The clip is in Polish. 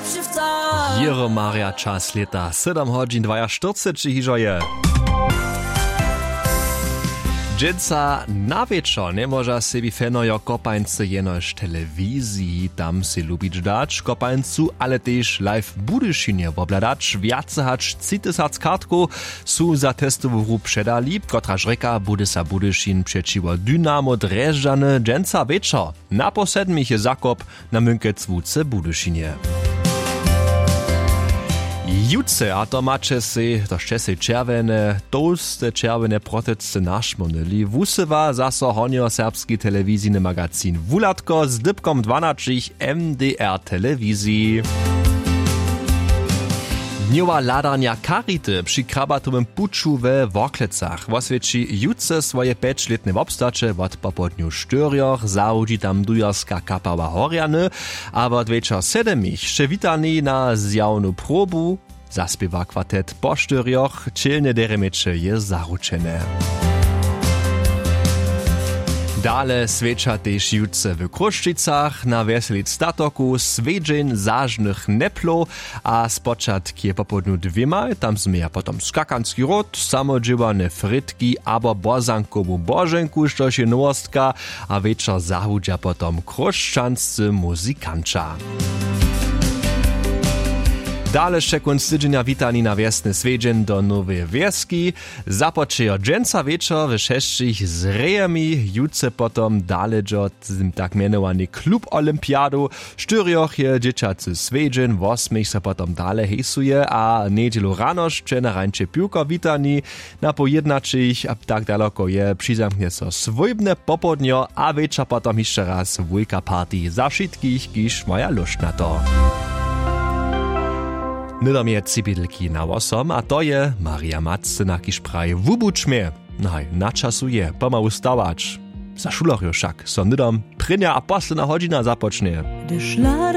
Jero Maria czas leta 7 godzin 42 hižo je. Dżęca na wieczor nie może sobie fenojo kopańcy jenoż telewizji, tam si lubić dać kopańcu, ale też live Budyszynie obladać, więcej hać 30 kartków su za testową hru przedali, kotraż reka bude sa Budyszyn przeciwo Dynamo Dreżdżany dżęca wieczor. Na posedmich je zakop na mynkec wódce Budyszynie. Jutce, a to macie si, to šće červene, toste červene protece našmonili. Vusewa zaso honio serbski telewizijny magazin Wulatko z dybkom 12 MDR telewizji. Dniowa ladania Karity przy krabatowym puczu we Woklecach oswieci jutce swoje 5-letne wobstacze od popodniu sztyrjoch, zarudzi tam dujarska kapała Horjany, a od wieczor 7 jeszcze witani na zjawnu probu. Zaspiewa kwartet po sztyrjoch, czylne deremecze je zaručene. Dale sveča tež jutce v Kruščicach na veselic statoku svedžen zažnych neplo a spočat je popodnu dvěma, tam sme potom skakanski rod, samodživané fritki abo bozankovu boženku, štož je novostka a večer zahudža potom kruščanscy muzikanča. Dale še konc tydzienia witani na wiesny svedźen do Nowej Wieski. Započejo dżęca wieczor w 6 z rejemi, jutce potom daleđo tak mianowany klub Olympiadu. Štyrjoch je dzieciacy svedźen, 8 se potom dale hejsuje, a niedzielu ranoż na rańcze piłko witani. Na pojednačich, a tak daleko je přizamknie so svojbne popodnio, a wieczor potom jeszcze raz wujka party za všetkých, kiž maja lušt na to. Nydom je cibidlki na osom, a to je Maria Macena, kiž praje wubuč mnie. Naj, na czasu je, pomału stawać. Za šuloch jo však, so nydom prinja a posledna hodina započne.